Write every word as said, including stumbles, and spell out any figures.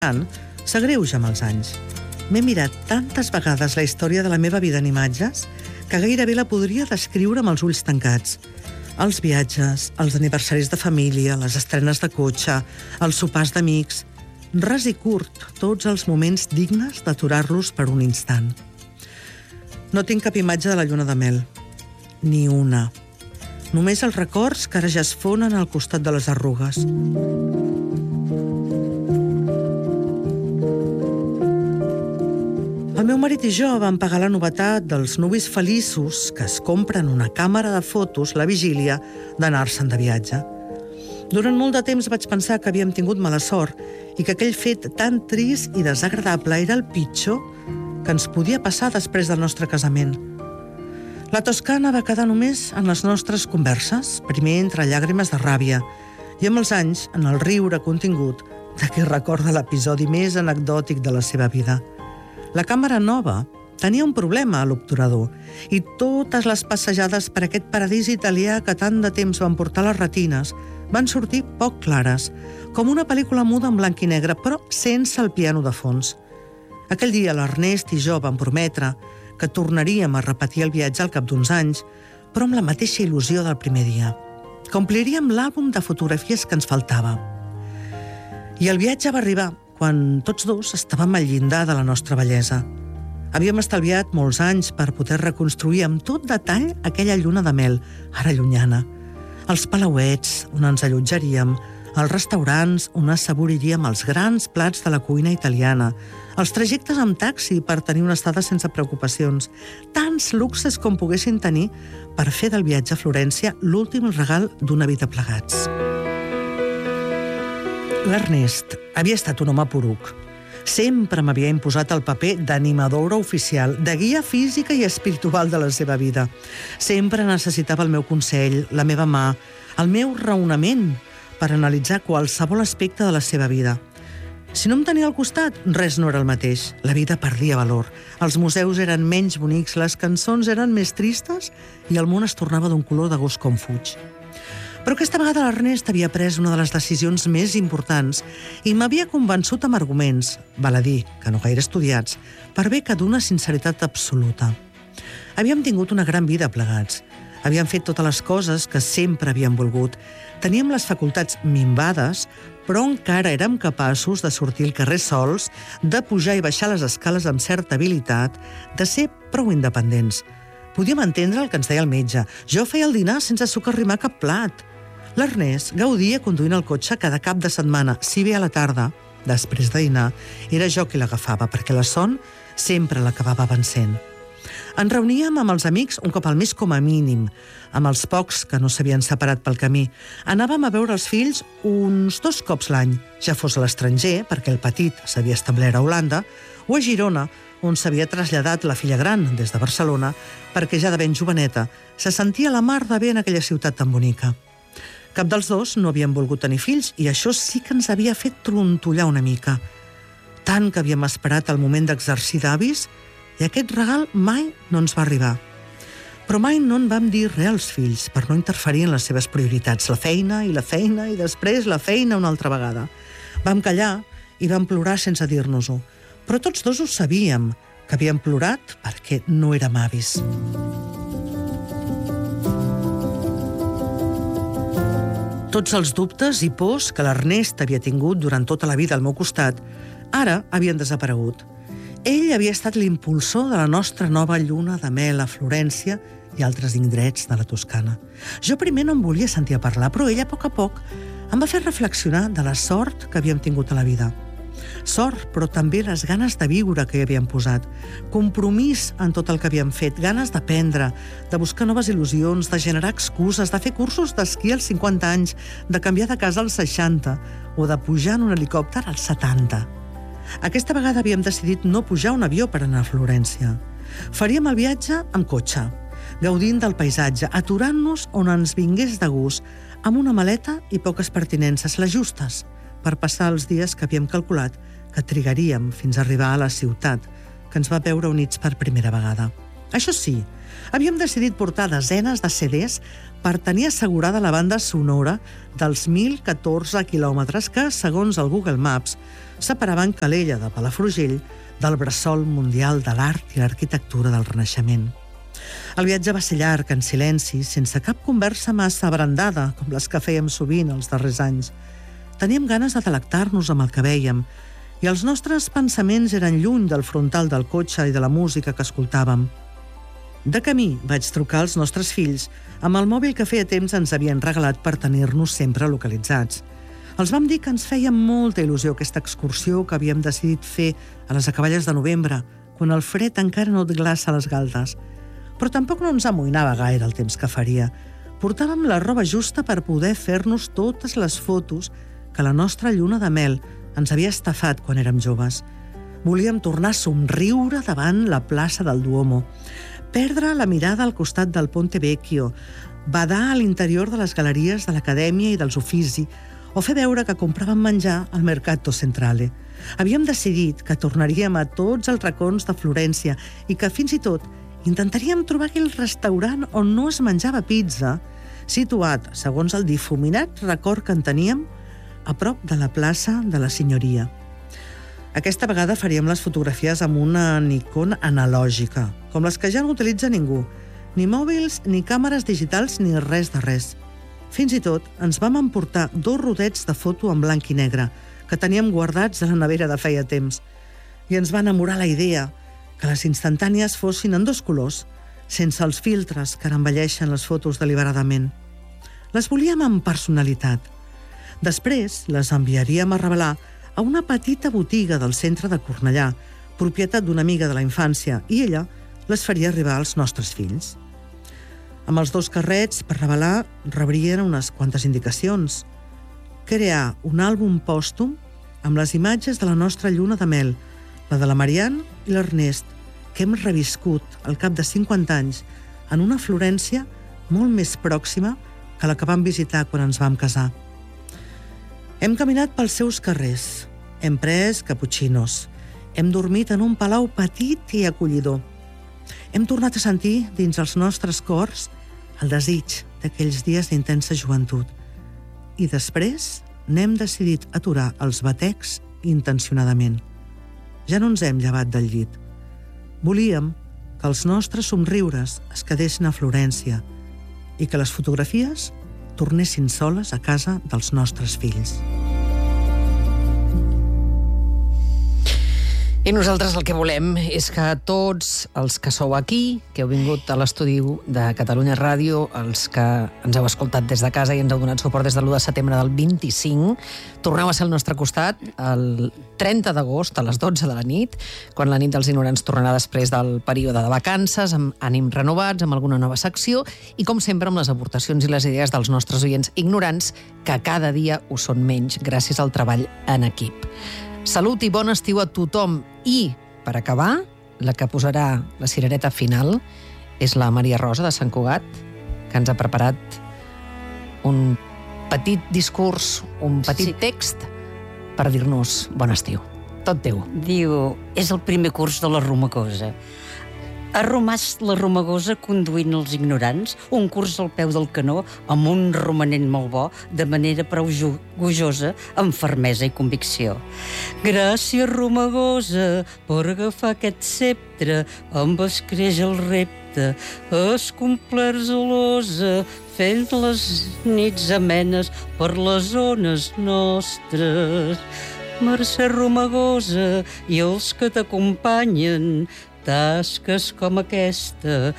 s'agreuja amb els anys. M'he mirat tantes vegades la història de la meva vida en imatges que gairebé la podria descriure amb els ulls tancats. Els viatges, els aniversaris de família, les estrenes de cotxe, els sopars d'amics... Ras i curt, tots els moments dignes d'aturar-los per un instant. No tinc cap imatge de la lluna de mel. Ni una. Només els records que ara ja es fonen al costat de les arrugues. El meu marit i jo vam pagar la novetat dels nuvis feliços que es compren una càmera de fotos la vigília d'anar-se'n de viatge. Durant molt de temps vaig pensar que havíem tingut mala sort i que aquell fet tan trist i desagradable era el pitjor que ens podia passar després del nostre casament. La Toscana va quedar només en les nostres converses, primer entre llàgrimes de ràbia i amb els anys en el riure contingut de qui recorda l'episodi més anecdòtic de la seva vida. La càmera nova tenia un problema a l'obturador i totes les passejades per aquest paradís italià que tant de temps van portar les retines van sortir poc clares, com una pel·lícula muda en blanc i negre, però sense el piano de fons. Aquell dia l'Ernest i jo vam prometre que tornaríem a repetir el viatge al cap d'uns anys, però amb la mateixa il·lusió del primer dia. Compliríem l'àlbum de fotografies que ens faltava. I el viatge va arribar quan tots dos estàvem al llindar de la nostra bellesa. Havíem estalviat molts anys per poder reconstruir amb tot detall aquella lluna de mel, ara llunyana. Els palauets on ens allotjaríem, els restaurants on assaboriríem els grans plats de la cuina italiana, els trajectes amb taxi per tenir una estada sense preocupacions, tants luxes com poguessin tenir per fer del viatge a Florència l'últim regal d'una vida plegats. L'Ernest havia estat un home poruc. Sempre m'havia imposat el paper d'animadora oficial, de guia física i espiritual de la seva vida. Sempre necessitava el meu consell, la meva mà, el meu raonament per analitzar qualsevol aspecte de la seva vida. Si no em tenia al costat, res no era el mateix. La vida perdia valor. Els museus eren menys bonics, les cançons eren més tristes i el món es tornava d'un color de gos com fuig. Però aquesta vegada l'Ernest havia pres una de les decisions més importants i m'havia convençut amb arguments, val a dir que no gaire estudiats, per bé que d'una sinceritat absoluta. Havíem tingut una gran vida plegats. Havíem fet totes les coses que sempre havíem volgut. Teníem les facultats minvades, però encara érem capaços de sortir al carrer sols, de pujar i baixar les escales amb certa habilitat, de ser prou independents. Podíem entendre el que ens deia el metge. Jo feia el dinar sense socarrimar cap plat. L'Ernest gaudia conduint el cotxe cada cap de setmana, si bé a la tarda, després de dinar, era jo qui l'agafava, perquè la son sempre l'acabava vencent. Ens reuníem amb els amics un cop al mes com a mínim, amb els pocs que no s'havien separat pel camí. Anàvem a veure els fills uns dos cops l'any, ja fos a l'estranger, perquè el petit s'havia establert a Holanda, o a Girona, on s'havia traslladat la filla gran des de Barcelona, perquè ja de ben joveneta se sentia la mar de bé en aquella ciutat tan bonica. Cap dels dos no havien volgut tenir fills i això sí que ens havia fet trontollar una mica. Tant que havíem esperat el moment d'exercir d'avis i aquest regal mai no ens va arribar. Però mai no en vam dir res als fills per no interferir en les seves prioritats, la feina i la feina i després la feina una altra vegada. Vam callar i vam plorar sense dir-nos-ho, però tots dos ho sabíem, que havíem plorat perquè no érem avis. Tots els dubtes i pors que l'Ernest havia tingut durant tota la vida al meu costat ara havien desaparegut. Ell havia estat l'impulsor de la nostra nova lluna de mel a Florència i altres indrets de la Toscana. Jo primer no em volia sentir a parlar, però ell a poc a poc em va fer reflexionar de la sort que havíem tingut a la vida. Sort, però també les ganes de viure que hi havíem posat, compromís en tot el que havíem fet, ganes d'aprendre, de buscar noves il·lusions, de generar excuses, de fer cursos d'esquí als cinquanta anys, de canviar de casa als seixanta o de pujar en un helicòpter als setanta. Aquesta vegada havíem decidit no pujar un avió per anar a Florència. Faríem el viatge amb cotxe, gaudint del paisatge, aturant-nos on ens vingués de gust, amb una maleta i poques pertinences, les justes, per passar els dies que havíem calculat que trigaríem fins a arribar a la ciutat, que ens va veure units per primera vegada. Això sí, Havíem decidit portar desenes de C Ds per tenir assegurada la banda sonora dels mil catorze quilòmetres que, segons el Google Maps, separaven Calella de Palafrugell del bressol mundial de l'art i l'arquitectura del Renaixement. El viatge va ser llarg, en silenci, sense cap conversa massa abrandada, com les que fèiem sovint els darrers anys. Teníem ganes de delectar-nos amb el que vèiem, i els nostres pensaments eren lluny del frontal del cotxe i de la música que escoltàvem. De camí vaig trucar als nostres fills amb el mòbil que feia temps ens havien regalat per tenir-nos sempre localitzats. Els vam dir que ens feia molta il·lusió aquesta excursió que havíem decidit fer a les acaballes de novembre, quan el fred encara no et glaça les galtes. Però tampoc no ens amoïnava gaire el temps que faria. Portàvem la roba justa per poder fer-nos totes les fotos que la nostra lluna de mel ens havia estafat quan érem joves. Volíem tornar a somriure davant la plaça del Duomo, perdre la mirada al costat del Ponte Vecchio, badar a l'interior de les galeries de l'Acadèmia i dels Uffizi, o fer veure que compràvem menjar al Mercato Centrale. Havíem decidit que tornaríem a tots els racons de Florència i que fins i tot intentaríem trobar aquell restaurant on no es menjava pizza, situat, segons el difuminat record que en teníem, a prop de la plaça de la Signoria. Aquesta vegada faríem les fotografies amb una Nikon analògica, com les que ja no utilitza ningú. Ni mòbils, ni càmeres digitals, ni res de res. Fins i tot ens vam emportar dos rodets de foto en blanc i negre, que teníem guardats a la nevera de feia temps. I ens va enamorar la idea que les instantànies fossin en dos colors, sense els filtres que envelleixen les fotos deliberadament. Les volíem amb personalitat. Després les enviaríem a revelar a una petita botiga del centre de Cornellà, propietat d'una amiga de la infància, i ella les faria arribar als nostres fills. Amb els dos carrets per revelar rebrien unes quantes indicacions. Crear un àlbum pòstum amb les imatges de la nostra lluna de mel, la de la Marianne i l'Ernest, que hem reviscut al cap de cinquanta anys en una Florència molt més pròxima que la que vam visitar quan ens vam casar. Hem caminat pels seus carrers, hem pres caputxinos, hem dormit en un palau petit i acollidor. Hem tornat a sentir dins els nostres cors el desig d'aquells dies d'intensa joventut. I després n'hem decidit aturar els batecs intencionadament. Ja no ens hem llevat del llit. Volíem que els nostres somriures es quedessin a Florència i que les fotografies tornessin soles a casa dels nostres fills. I nosaltres el que volem és que tots els que sou aquí, que heu vingut a l'estudi de Catalunya Ràdio, els que ens heu escoltat des de casa i ens heu donat suport des de l'u de setembre del vint-i-cinc, torneu a ser al nostre costat el trenta d'agost a les dotze de la nit, quan la nit dels ignorants tornarà després del període de vacances, amb ànims renovats, amb alguna nova secció, i com sempre amb les aportacions i les idees dels nostres oients ignorants, que cada dia ho són menys gràcies al treball en equip. Salut i bon estiu a tothom. I, per acabar, la que posarà la cirereta final és la Maria Rosa de Sant Cugat, que ens ha preparat un petit discurs, un petit sí. text per dir-nos bon estiu. Tot teu. Diu, és el primer curs de la Romagosa. Ha romàs la Romagosa conduint els ignorants, un curs al peu del canó amb un romanent molt bo, de manera prou gojosa, amb fermesa i convicció. Gràcies, Romagosa, per agafar aquest ceptre, amb es creix el repte, es complert zelosa, fent les nits amenes per les zones nostres. Mercè Romagosa i els que t'acompanyen, tasques com aquesta